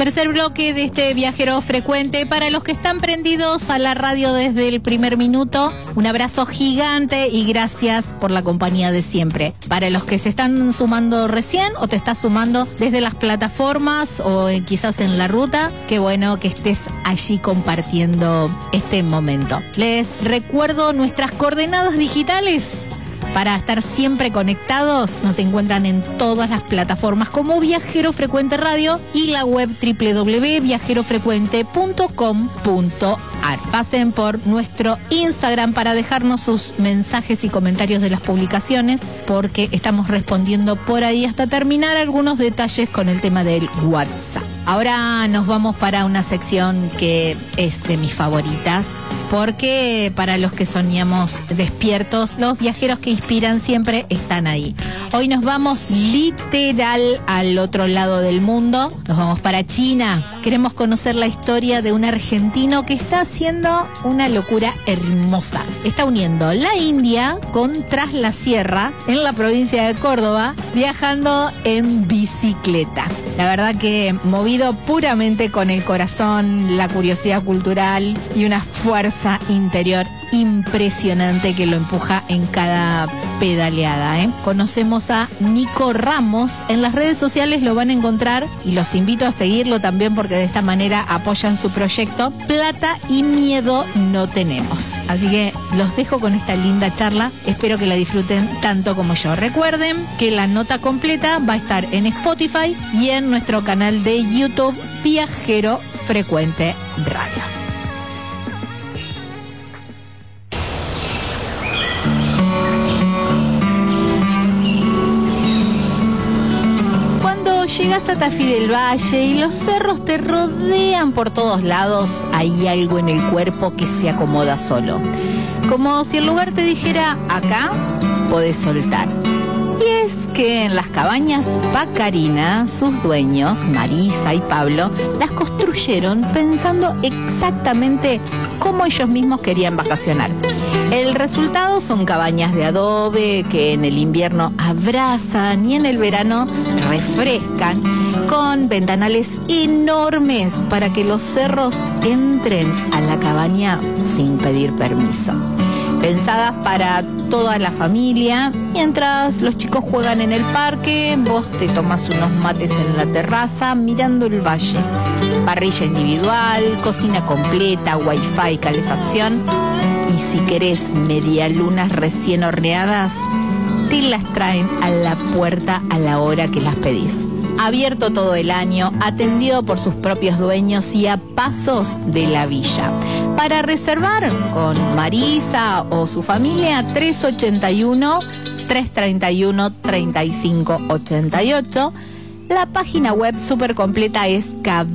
Tercer bloque de este Viajero Frecuente. Para los que están prendidos a la radio desde el primer minuto, un abrazo gigante y gracias por la compañía de siempre. Para los que se están sumando recién o te estás sumando desde las plataformas o quizás en la ruta, qué bueno que estés allí compartiendo este momento. Les recuerdo nuestras coordenadas digitales. Para estar siempre conectados, nos encuentran en todas las plataformas como Viajero Frecuente Radio y la web www.viajerofrecuente.com.ar. Pasen por nuestro Instagram para dejarnos sus mensajes y comentarios de las publicaciones, porque estamos respondiendo por ahí hasta terminar algunos detalles con el tema del WhatsApp. Ahora nos vamos para una sección que es de mis favoritas, porque para los que soñamos despiertos, los viajeros que inspiran siempre están ahí. Hoy nos vamos literal al otro lado del mundo, nos vamos para China. Queremos conocer la historia de un argentino que está haciendo una locura hermosa. Está uniendo la India con Tras la Sierra, en la provincia de Córdoba, viajando en bicicleta. La verdad que movido puramente con el corazón, la curiosidad cultural y una fuerza interior impresionante que lo empuja en cada pedaleada, Conocemos a Nico Ramos, en las redes sociales lo van a encontrar y los invito a seguirlo también porque de esta manera apoyan su proyecto Plata y Miedo No Tenemos. Así que los dejo con esta linda charla, espero que la disfruten tanto como yo. Recuerden que la nota completa va a estar en Spotify y en nuestro canal de YouTube Viajero Frecuente Radio. Llegas a Tafí del Valle y los cerros te rodean por todos lados, hay algo en el cuerpo que se acomoda solo. Como si el lugar te dijera, acá podés soltar. Y es que en las cabañas Pacarina, sus dueños, Marisa y Pablo, las construyeron pensando exactamente cómo ellos mismos querían vacacionar. El resultado son cabañas de adobe que en el invierno abrazan y en el verano refrescan, con ventanales enormes para que los cerros entren a la cabaña sin pedir permiso. Pensadas para toda la familia, mientras los chicos juegan en el parque, vos te tomas unos mates en la terraza mirando el valle. Parrilla individual, cocina completa, wifi, calefacción. Y si querés medialunas recién horneadas, te las traen a la puerta a la hora que las pedís. Abierto todo el año, atendido por sus propios dueños y a pasos de la villa. Para reservar con Marisa o su familia, 381-331-3588. La página web súper completa es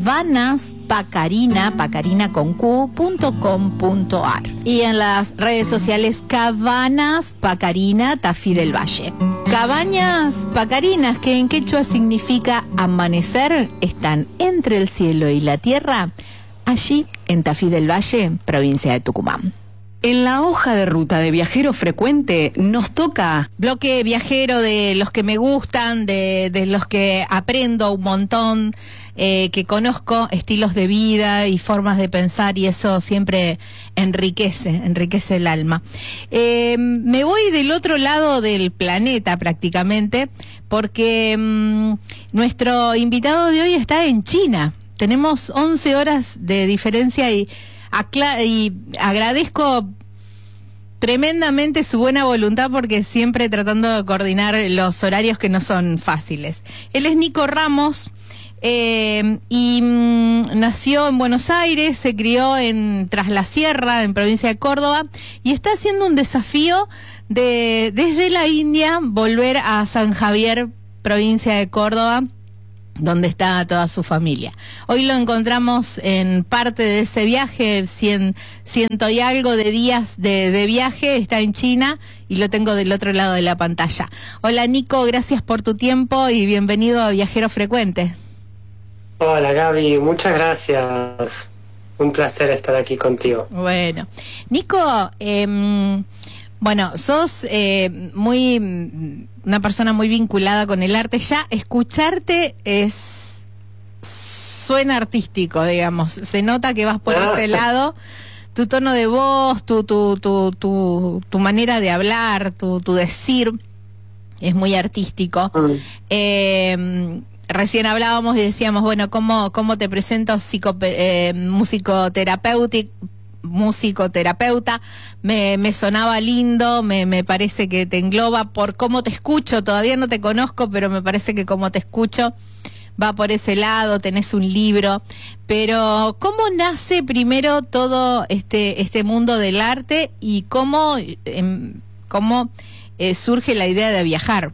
cabanaspacarina.com.ar y en las redes sociales Cabanas Pacarina Tafí del Valle. Cabañas Pacarinas, que en quechua significa amanecer, están entre el cielo y la tierra, allí en Tafí del Valle, provincia de Tucumán. En la hoja de ruta de Viajero Frecuente nos toca bloque viajero de los que me gustan, de los que aprendo un montón, que conozco estilos de vida y formas de pensar, y eso siempre enriquece el alma. Me voy del otro lado del planeta prácticamente, porque nuestro invitado de hoy está en China. Tenemos 11 horas de diferencia y agradezco tremendamente su buena voluntad, porque siempre tratando de coordinar los horarios que no son fáciles. Él es Nico Ramos y nació en Buenos Aires, se crió en Tras la Sierra, en provincia de Córdoba, y está haciendo un desafío de desde la India volver a San Javier, provincia de Córdoba, donde está toda su familia. Hoy lo encontramos en parte de ese viaje, ciento y algo de días de viaje, está en China y lo tengo del otro lado de la pantalla. Hola Nico, gracias por tu tiempo y bienvenido a Viajero Frecuente. Hola Gaby, muchas gracias. Un placer estar aquí contigo. Bueno, Nico, bueno, sos una persona muy vinculada con el arte. Ya escucharte es suena artístico, digamos. Se nota que vas por ese lado. Tu tono de voz, tu manera de hablar, tu decir es muy artístico. Recién hablábamos y decíamos, bueno, ¿cómo te presento musicoterapeuta? Me sonaba lindo, me parece que te engloba por cómo te escucho. Todavía no te conozco, pero me parece que como te escucho va por ese lado. Tenés un libro, pero ¿cómo nace primero todo este mundo del arte y cómo surge la idea de viajar?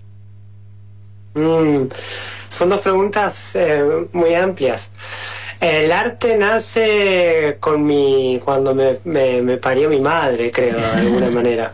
Son dos preguntas muy amplias. El arte nace cuando me parió mi madre, creo, de alguna manera.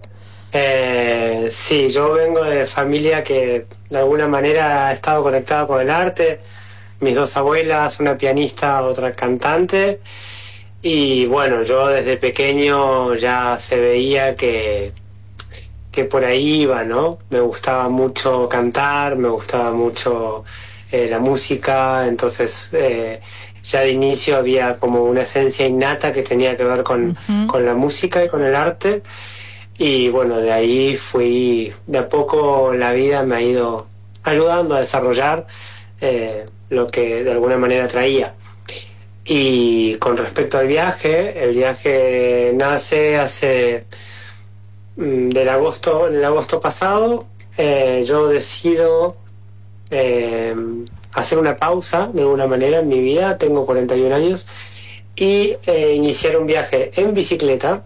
Sí, yo vengo de familia que de alguna manera ha estado conectada con el arte. Mis dos abuelas, una pianista, otra cantante. Y bueno, yo desde pequeño ya se veía que por ahí iba, ¿no? Me gustaba mucho cantar, me gustaba mucho la música, entonces ya de inicio había como una esencia innata que tenía que ver con la música y con el arte. Y bueno, de ahí de a poco la vida me ha ido ayudando a desarrollar lo que de alguna manera traía. Y con respecto al viaje, el viaje nace en el agosto pasado. Yo decido hacer una pausa de alguna manera en mi vida, tengo 41 años, y iniciar un viaje en bicicleta,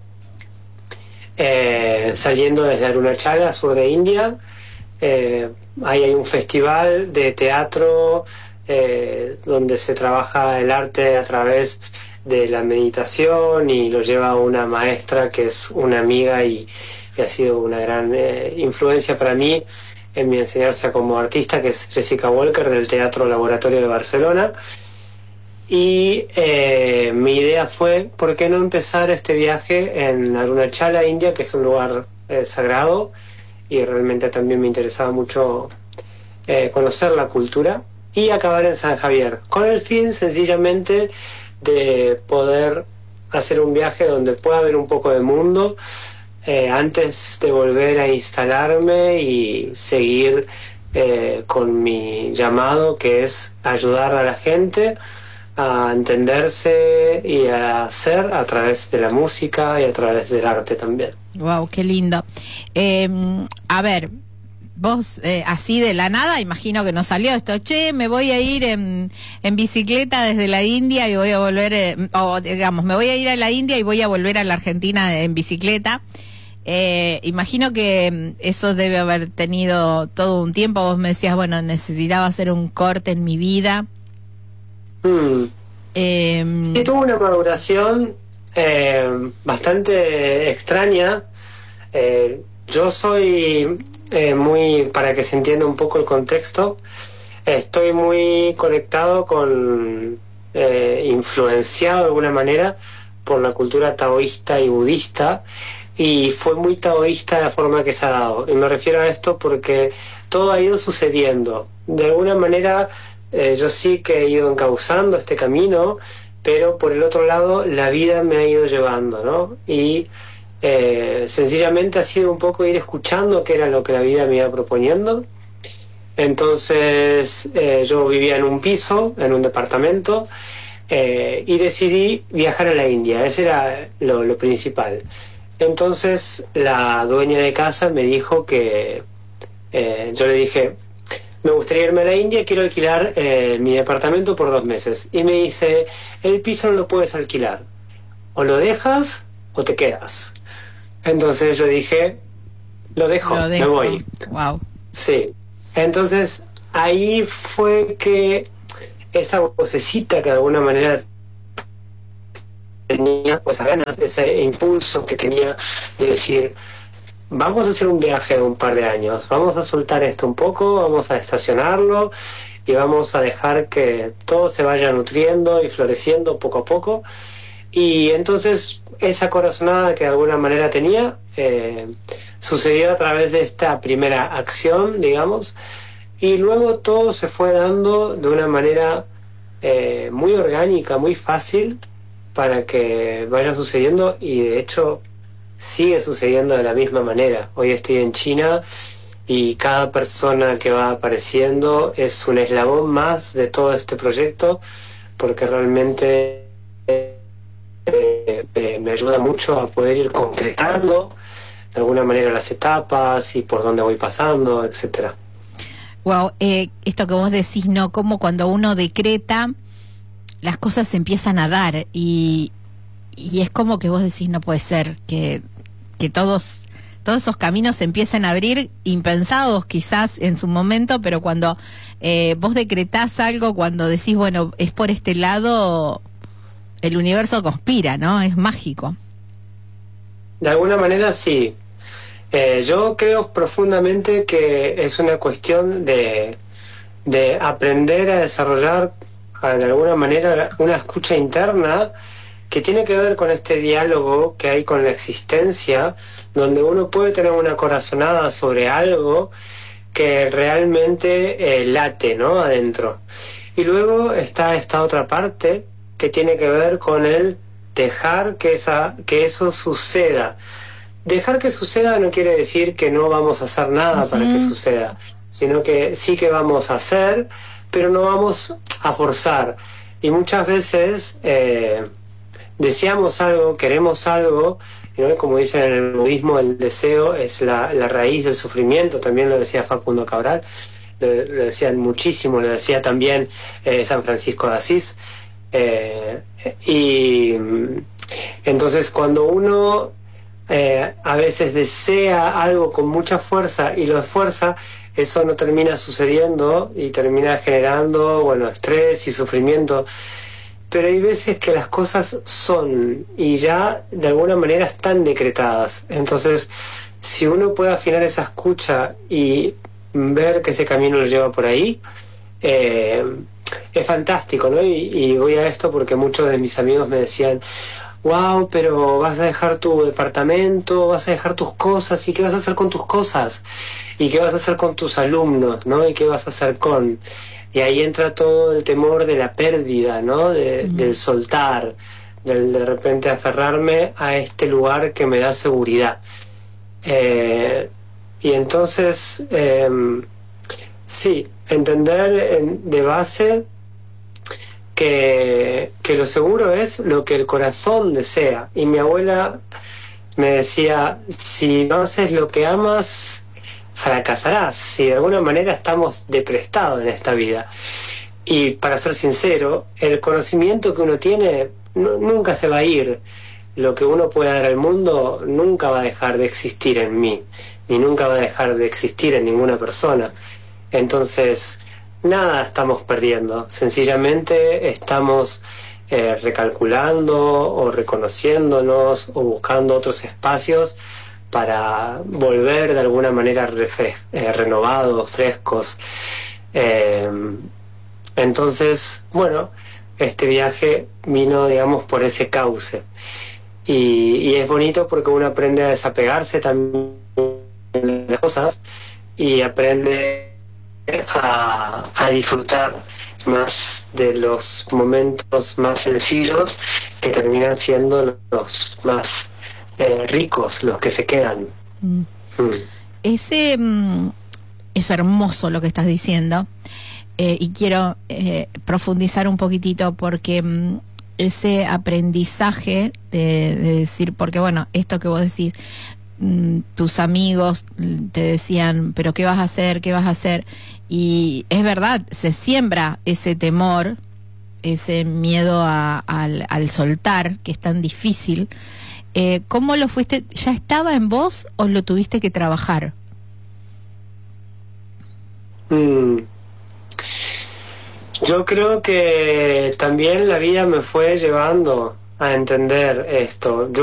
saliendo desde Arunachala, sur de India. Ahí hay un festival de teatro donde se trabaja el arte a través de la meditación, y lo lleva una maestra que es una amiga y ha sido una gran influencia para mí en mi enseñanza como artista, que es Jessica Walker, del Teatro Laboratorio de Barcelona. Y mi idea fue, ¿por qué no empezar este viaje en Arunachala, India, que es un lugar sagrado? Y realmente también me interesaba mucho conocer la cultura, y acabar en San Javier, con el fin sencillamente de poder hacer un viaje donde pueda ver un poco de mundo antes de volver a instalarme y seguir con mi llamado, que es ayudar a la gente a entenderse y a hacer a través de la música y a través del arte también. Wow, qué lindo. A ver, vos así de la nada, imagino que no salió esto, me voy a ir en bicicleta desde la India y voy a volver, o digamos, me voy a ir a la India y voy a volver a la Argentina en bicicleta. Imagino que eso debe haber tenido todo un tiempo. Vos me decías, bueno, necesitaba hacer un corte en mi vida. Sí, tuvo una maduración bastante extraña. Yo soy muy, para que se entienda un poco el contexto, estoy muy conectado influenciado de alguna manera por la cultura taoísta y budista, y fue muy taoísta la forma que se ha dado. Y me refiero a esto porque todo ha ido sucediendo. De alguna manera yo sí que he ido encauzando este camino, pero por el otro lado la vida me ha ido llevando, ¿no? Y sencillamente ha sido un poco ir escuchando qué era lo que la vida me iba proponiendo. Entonces yo vivía en un piso, en un departamento, y decidí viajar a la India. Ese era lo principal. Entonces la dueña de casa me dijo que yo le dije, me gustaría irme a la India, quiero alquilar mi departamento por 2 meses. Y me dice, el piso no lo puedes alquilar, o lo dejas o te quedas. Entonces yo dije, lo dejo. Me voy. Wow. Sí. Entonces ahí fue que esa vocecita que de alguna manera tenía, pues ganas, ese impulso que tenía de decir, vamos a hacer un viaje de un par de años, vamos a soltar esto un poco, vamos a estacionarlo y vamos a dejar que todo se vaya nutriendo y floreciendo poco a poco. Y entonces esa corazonada que de alguna manera tenía sucedió a través de esta primera acción, digamos, y luego todo se fue dando de una manera muy orgánica, muy fácil para que vaya sucediendo, y de hecho sigue sucediendo de la misma manera. Hoy estoy en China y cada persona que va apareciendo es un eslabón más de todo este proyecto, porque realmente me ayuda mucho a poder ir concretando de alguna manera las etapas y por dónde voy pasando, etcétera. Wow, esto que vos decís, ¿no? Como cuando uno decreta, las cosas se empiezan a dar y es como que vos decís, no puede ser que todos esos caminos se empiecen a abrir, impensados quizás en su momento, pero cuando vos decretás algo, cuando decís, bueno, es por este lado, el universo conspira, ¿no? Es mágico. De alguna manera sí. Yo creo profundamente que es una cuestión de aprender a desarrollar de alguna manera una escucha interna que tiene que ver con este diálogo que hay con la existencia, donde uno puede tener una corazonada sobre algo que realmente late, ¿no? Adentro. Y luego está esta otra parte que tiene que ver con el dejar que eso suceda. Dejar que suceda no quiere decir que no vamos a hacer nada para que suceda, sino que sí que vamos a hacer, pero no vamos a forzar. Y muchas veces deseamos algo, queremos algo, ¿no? Como dicen en el budismo, el deseo es la raíz del sufrimiento, también lo decía Facundo Cabral, lo decían muchísimo, lo decía también San Francisco de Asís. Y entonces cuando uno a veces desea algo con mucha fuerza y lo esfuerza, eso no termina sucediendo y termina generando, bueno, estrés y sufrimiento. Pero hay veces que las cosas son y ya de alguna manera están decretadas. Entonces, si uno puede afinar esa escucha y ver que ese camino lo lleva por ahí, es fantástico, ¿no? Y voy a esto porque muchos de mis amigos me decían, wow, pero vas a dejar tu departamento, vas a dejar tus cosas, ¿y qué vas a hacer con tus cosas? ¿Y qué vas a hacer con tus alumnos, no? ¿Y qué vas a hacer con...? Y ahí entra todo el temor de la pérdida, ¿no? Del soltar, del de repente aferrarme a este lugar que me da seguridad. Y entonces, sí, entender de base que lo seguro es lo que el corazón desea. Y mi abuela me decía, si no haces lo que amas, fracasarás. Si de alguna manera estamos de prestado en esta vida. Y para ser sincero, el conocimiento que uno tiene nunca se va a ir. Lo que uno puede dar al mundo nunca va a dejar de existir en mí, ni nunca va a dejar de existir en ninguna persona. Entonces, nada estamos perdiendo, sencillamente estamos recalculando o reconociéndonos o buscando otros espacios para volver de alguna manera renovados, frescos. Entonces, bueno, este viaje vino, digamos, por ese cauce. Y es bonito porque uno aprende a desapegarse también de las cosas y aprende a disfrutar más de los momentos más sencillos que terminan siendo los más ricos, los que se quedan. Es hermoso lo que estás diciendo, y quiero profundizar un poquitito porque ese aprendizaje de decir, porque bueno, esto que vos decís, tus amigos te decían, pero ¿qué vas a hacer? ¿Qué vas a hacer? Y es verdad, se siembra ese temor, ese miedo al soltar, que es tan difícil. ¿Cómo lo fuiste? ¿Ya estaba en vos o lo tuviste que trabajar? Yo creo que también la vida me fue llevando a entender esto.